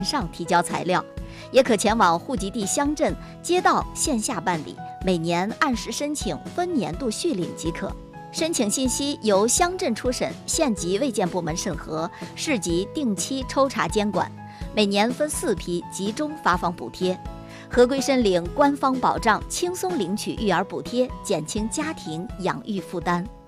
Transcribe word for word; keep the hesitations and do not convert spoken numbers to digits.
上提交材料，也可前往户籍地乡镇街道线下办理，每年按时申请，分年度续领即可。申请信息由乡镇初审、县级卫健部门审核，市级定期抽查监管，每年分四批集中发放补贴。合规申领官方保障，轻松领取育儿补贴，减轻家庭养育负担。